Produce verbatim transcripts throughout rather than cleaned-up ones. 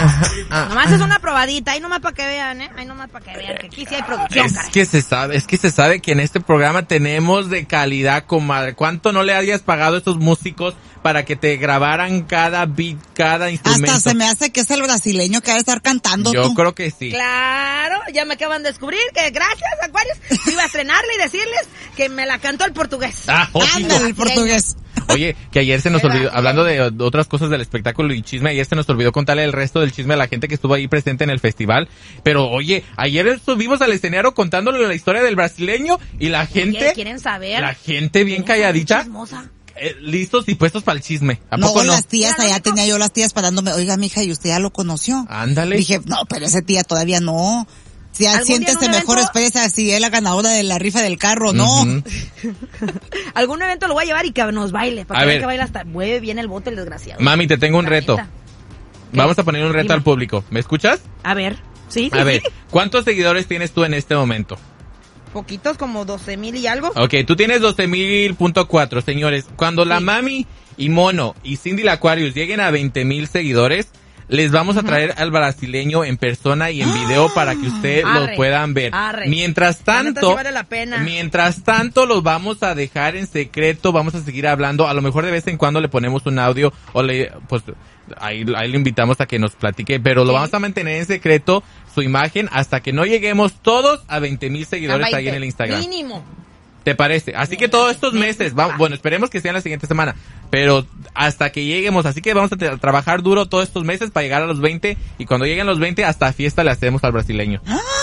Nomás es una probadita, ahí nomás para que vean, ¿eh? Ahí nomás para que vean que aquí sí hay producción, Es caray. que se sabe, es que se sabe que en este programa tenemos de calidad, comadre. ¿Cuánto no le hayas pagado a estos músicos para que te grabaran cada beat, cada instrumento? Hasta se me hace que es el brasileño que va a estar cantando. Yo tú. creo que sí. Claro, ya me acaban de descubrir que gracias, Acuarios, iba a estrenarle y decirles que me la cantó el portugués. Ah, oye, Ándale, el portugués. Oye, que ayer se nos Qué olvidó, va, hablando de otras cosas del espectáculo y chisme, ayer se nos olvidó contarle el resto del chisme a la gente que estuvo ahí presente en el festival. Pero oye, ayer subimos al escenario contándole la historia del brasileño y la gente... ¿Quieren saber? La gente bien calladita. Chismosa. Eh, listos y puestos para el chisme. ¿A No, poco no? las tías, Mira, allá no, tenía yo las tías parándome. Oiga, mija, ¿y usted ya lo conoció? Ándale. Dije, no, pero ese tía todavía no. Si ¿Algún día siéntese en un mejor, evento? espérese si es la ganadora de la rifa del carro, no. Ujú. Algún evento lo voy a llevar y que nos baile. Para A que ver. vean que baila hasta mueve bien el bote el desgraciado. Mami, te tengo un La reto. neta. Vamos a poner un reto Dime. al público. ¿Me escuchas? A ver, sí, sí, A ver, sí. ¿cuántos seguidores tienes tú en este momento? Poquitos, como doce mil y algo. Ok, tú tienes doce mil punto cuatro, señores. Cuando la Sí. Mami y Mono y Cindy la Aquarius lleguen a veinte mil seguidores, les vamos a traer al brasileño en persona y en video para que ustedes Arre, lo puedan ver. arre. Mientras La neta tanto, sí vale la pena. mientras tanto los vamos a dejar en secreto, vamos a seguir hablando. A lo mejor de vez en cuando le ponemos un audio o le, pues, ahí, ahí le invitamos a que nos platique, pero lo Sí. vamos a mantener en secreto su imagen hasta que no lleguemos todos a veinte mil seguidores ahí en el Instagram. Mínimo. ¿Te parece? Así que todos estos meses, vamos, bueno, esperemos que sea la siguiente semana, pero hasta que lleguemos, así que vamos a tra- trabajar duro todos estos meses para llegar a los veinte, y cuando lleguen los veinte, hasta fiesta le hacemos al brasileño.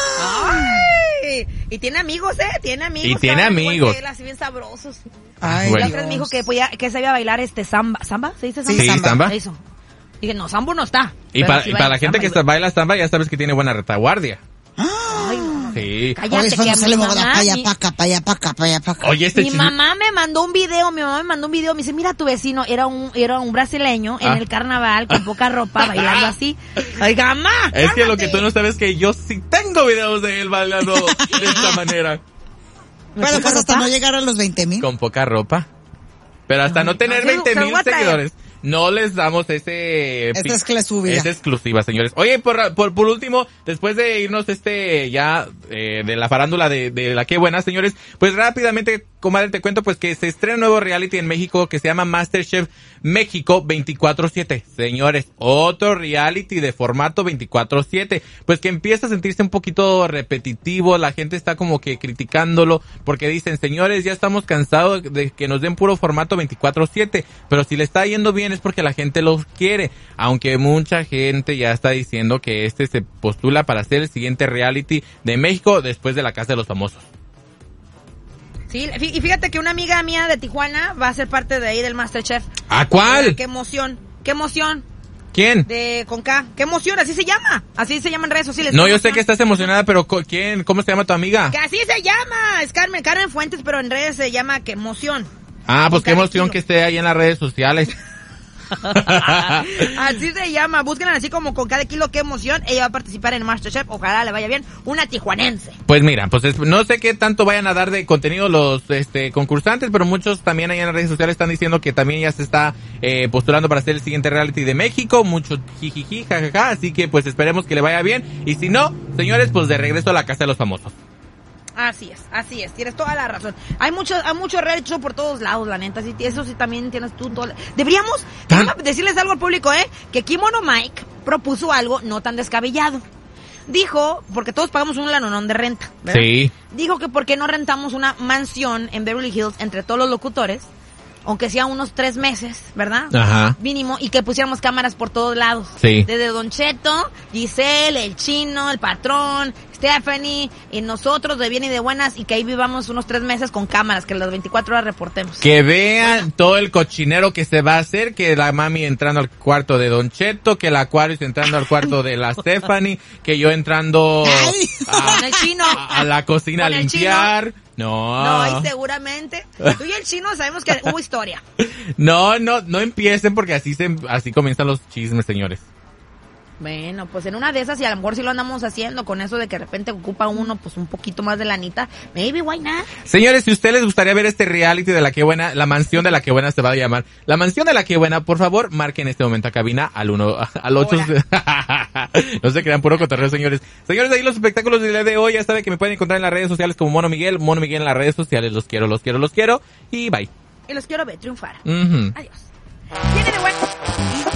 Ay, y tiene amigos, ¿eh? Tiene amigos. Y tiene cabrón, igual amigos. que él, así bien sabrosos. Ay, Bueno. La otra vez me dijo que, podía, que sabía bailar este samba. ¿Samba? ¿Se dice samba? Sí, samba. Eso. Dije, no, sambo no está. Y pero para, sí y para la baila gente que samba está- baila samba, ya sabes que tiene buena retaguardia. Ay, no. Sí. Cállate, Oye, eso que no a se mi le mueve mamá, para allá, mi- para acá, para allá, para acá, para allá, para acá. Oye, este Mi chisme- mamá me mandó un video, mi mamá me mandó un video, me dice, mira tu vecino, era un era un brasileño Ah. en el carnaval con poca ropa bailando así. Oiga, mamá. Es que lo cálmate. que tú no sabes es que yo sí tengo videos de él bailando de esta manera. Bueno, pues hasta no llegar a los veinte mil. Con poca ropa. Pero hasta no tener no, veinte se lo mil voy a traer. seguidores, no les damos ese... Esta pic- exclusividad. Es exclusiva, señores. Oye, por, por, por último, después de irnos este ya eh, de la farándula de, de la Qué Buena, señores, pues rápidamente, comadre, te cuento pues que se estrena un nuevo reality en México que se llama MasterChef México veinticuatro siete. Señores, otro reality de formato veinticuatro siete. Pues que empieza a sentirse un poquito repetitivo, la gente está como que criticándolo porque dicen, señores, ya estamos cansados de que nos den puro formato veinticuatro siete, pero si le está yendo bien es porque la gente los quiere, aunque mucha gente ya está diciendo que este se postula para ser el siguiente reality de México después de La Casa de los Famosos. Sí, fí- y fíjate que una amiga mía de Tijuana va a ser parte de ahí del MasterChef. ¿A cuál? Qué emoción, qué emoción. ¿Quién? De con K, qué emoción, así se llama. Así se llama en redes sociales. No, Qué yo sé emoción. que estás emocionada, pero co- ¿quién? ¿Cómo se llama tu amiga? Que así se llama, es Carmen, Carmen Fuentes, pero en redes se llama qué emoción. Ah, pues Con qué cada emoción kilo. que esté ahí en las redes sociales. Así se llama, búsquenla así como con cada kilo, qué emoción. Ella va a participar en MasterChef, ojalá le vaya bien. Una tijuanense. Pues mira, pues es- no sé qué tanto vayan a dar de contenido los este concursantes, pero muchos también ahí en las redes sociales están diciendo que también ya se está eh, postulando para hacer el siguiente reality de México, mucho jijiji, jajaja, así que pues esperemos que le vaya bien, y si no, señores, pues de regreso a La Casa de los Famosos. Así es, así es, tienes toda la razón. Hay mucho, hay mucho reality show por todos lados, la neta, sí, eso sí también tienes tú todo. Deberíamos, ¿Tan? déjame decirles algo al público, eh, que Kimono Mike propuso algo no tan descabellado. Dijo, porque todos pagamos un lanonón de renta, ¿verdad? Sí. Dijo que por qué no rentamos una mansión en Beverly Hills entre todos los locutores, aunque sea unos tres meses, ¿verdad? Ajá. Mínimo, y que pusiéramos cámaras por todos lados. Sí. Desde Don Cheto, Giselle, el Chino, el patrón, Stephanie, y nosotros de bien y de buenas, y que ahí vivamos unos tres meses con cámaras, que las veinticuatro horas reportemos. Que vean todo el cochinero que se va a hacer, que la mami entrando al cuarto de Don Cheto, que el Aquarius entrando al cuarto de la Stephanie, que yo entrando Ay. a, Con el Chino. a- a la cocina a Con el limpiar. No. No, y seguramente. Tú y el Chino sabemos que hubo historia. No, no, no empiecen porque así se, así comienzan los chismes, señores. Bueno, pues en una de esas, y a lo mejor sí lo andamos haciendo, con eso de que de repente ocupa uno, pues un poquito más de lanita, maybe, why not? Señores, si a ustedes les gustaría ver este reality de La Qué Buena, la mansión de La Qué Buena se va a llamar. La mansión de La Qué Buena, por favor, marquen en este momento a cabina al uno, al ocho. No se crean, puro cotorreo, señores. Señores, ahí los espectáculos del día de hoy. Ya saben que me pueden encontrar en las redes sociales como Mono Miguel. Mono Miguel en las redes sociales. Los quiero, los quiero, los quiero. Y bye. Y los quiero ver triunfar. Uh-huh. Adiós. Viene de vuelta.